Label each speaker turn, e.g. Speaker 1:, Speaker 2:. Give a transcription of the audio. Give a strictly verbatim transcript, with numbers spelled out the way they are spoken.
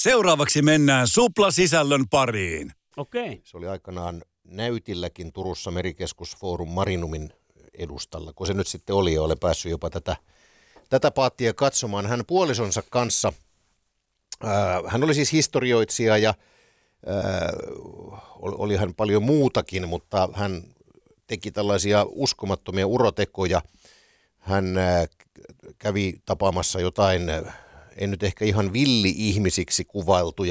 Speaker 1: Seuraavaksi mennään suplasisällön pariin.
Speaker 2: Okei.
Speaker 3: Se oli aikanaan näytilläkin Turussa Merikeskus Forum Marinumin edustalla, kun se nyt sitten oli ja olen päässyt jopa tätä, tätä paattia katsomaan. Hän puolisonsa kanssa, ää, hän oli siis historioitsija ja ää, oli hän paljon muutakin, mutta hän teki tällaisia uskomattomia urotekoja. Hän ää, kävi tapaamassa jotain, en nyt ehkä ihan villi-ihmisiksi kuvailtuja